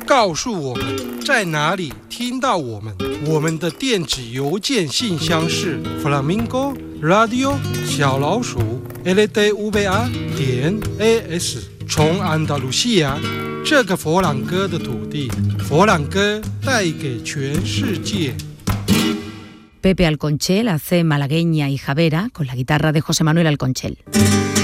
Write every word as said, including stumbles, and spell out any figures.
告诉我们在哪里听到我们。我们的电子邮件信箱是 flamingo radio 小老鼠 l d v a 点 a s。从安达卢西亚这个佛朗哥的土地，佛朗哥带给全世界。 Pepe Alconchel hace malagueña y javera con la guitarra de José Manuel Alconchel.